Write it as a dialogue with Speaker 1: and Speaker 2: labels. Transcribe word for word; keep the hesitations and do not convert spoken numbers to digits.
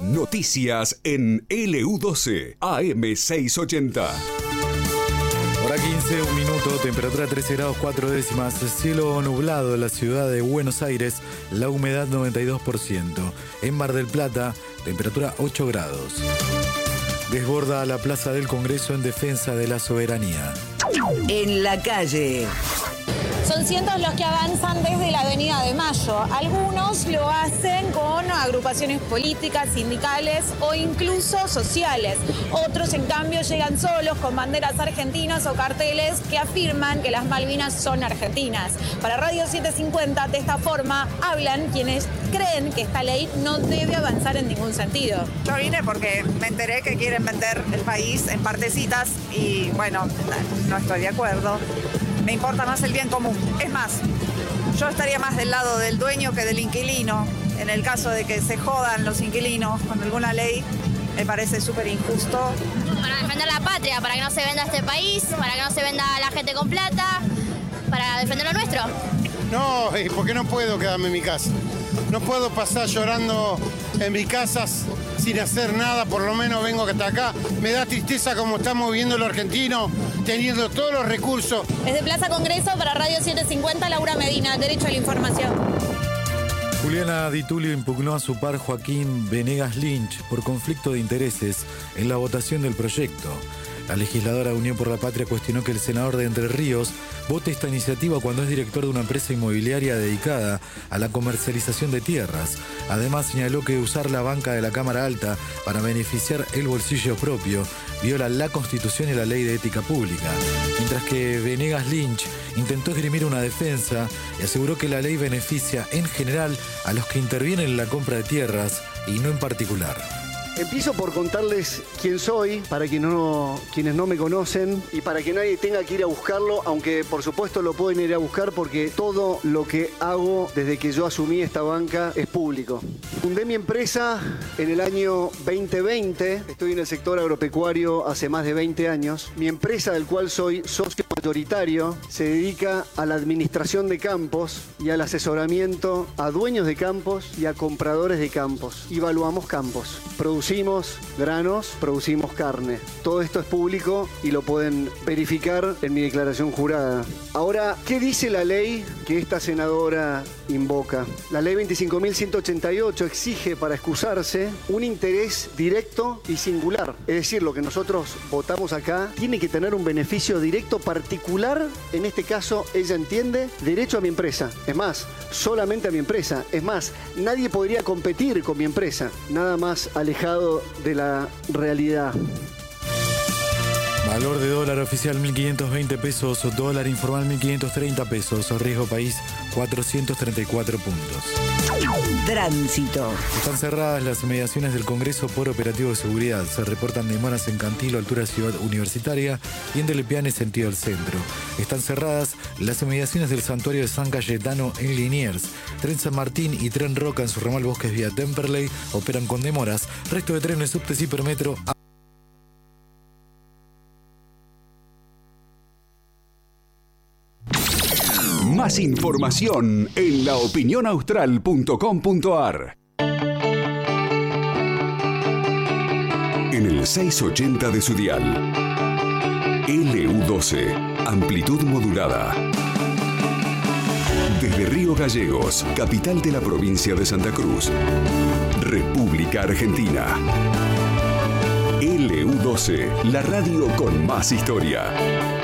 Speaker 1: Noticias en L U doce, A M seiscientos ochenta.
Speaker 2: Hora quince, un minuto, temperatura trece grados cuatro décimas, cielo nublado en la ciudad de Buenos Aires, la humedad noventa y dos por ciento. En Mar del Plata, temperatura ocho grados. Desborda la Plaza del Congreso en defensa de la soberanía.
Speaker 3: En la calle.
Speaker 4: Son cientos los que avanzan desde la Avenida de Mayo. Algunos lo hacen con agrupaciones políticas, sindicales o incluso sociales. Otros, en cambio, llegan solos con banderas argentinas o carteles que afirman que las Malvinas son argentinas. Para Radio setecientos cincuenta, de esta forma, hablan quienes creen que esta ley no debe avanzar en ningún sentido.
Speaker 5: Yo vine porque me enteré que quieren vender el país en partecitas y, bueno, no estoy de acuerdo. Me importa más el bien común. Es más, yo estaría más del lado del dueño que del inquilino. En el caso de que se jodan los inquilinos con alguna ley, me parece súper injusto.
Speaker 6: Para defender la patria, para que no se venda este país, para que no se venda la gente con plata, para defender lo nuestro.
Speaker 7: No, porque no puedo quedarme en mi casa. No puedo pasar llorando en mi casa sin hacer nada, por lo menos vengo hasta acá. Me da tristeza como estamos viviendo los argentinos, teniendo todos los recursos.
Speaker 4: Desde Plaza Congreso, para Radio setecientos cincuenta, Laura Medina, Derecho a la Información.
Speaker 2: Juliana Di Tulio impugnó a su par Joaquín Venegas Lynch por conflicto de intereses en la votación del proyecto. La legisladora de Unión por la Patria cuestionó que el senador de Entre Ríos vote esta iniciativa cuando es director de una empresa inmobiliaria dedicada a la comercialización de tierras. Además, señaló que usar la banca de la Cámara Alta para beneficiar el bolsillo propio viola la Constitución y la Ley de Ética Pública. Mientras que Venegas Lynch intentó esgrimir una defensa y aseguró que la ley beneficia en general a los que intervienen en la compra de tierras y no en particular.
Speaker 8: Empiezo por contarles quién soy, para quienes no, quienes no me conocen y para que nadie tenga que ir a buscarlo, aunque por supuesto lo pueden ir a buscar porque todo lo que hago desde que yo asumí esta banca es público. Fundé mi empresa en el año veinte veinte, estoy en el sector agropecuario hace más de veinte años. Mi empresa, del cual soy socio mayoritario, se dedica a la administración de campos y al asesoramiento a dueños de campos y a compradores de campos. Evaluamos campos, producimos granos, producimos carne. Todo esto es público y lo pueden verificar en mi declaración jurada. Ahora, ¿qué dice la ley que esta senadora invoca? La ley veinticinco mil ciento ochenta y ocho exige para excusarse un interés directo y singular. Es decir, lo que nosotros votamos acá tiene que tener un beneficio directo particular. En este caso, ella entiende derecho a mi empresa. Es más, solamente a mi empresa. Es más, nadie podría competir con mi empresa. Nada más alejado de la realidad.
Speaker 2: Valor de dólar oficial mil quinientos veinte pesos, dólar informal mil quinientos treinta pesos, riesgo país cuatrocientos treinta y cuatro puntos.
Speaker 3: Tránsito.
Speaker 2: Están cerradas las inmediaciones del Congreso por operativo de seguridad. Se reportan demoras en Cantilo, altura Ciudad Universitaria, y en Delepiane, sentido al centro. Están cerradas las inmediaciones del Santuario de San Cayetano en Liniers. Tren San Martín y Tren Roca en su ramal Bosques vía Temperley operan con demoras. Resto de trenes, subtes, hipermetro.
Speaker 1: Más información en la opinión austral punto com punto a r. En el seiscientos ochenta de su dial. L U doce, amplitud modulada. Desde Río Gallegos, capital de la provincia de Santa Cruz. República Argentina. L U doce, la radio con más historia.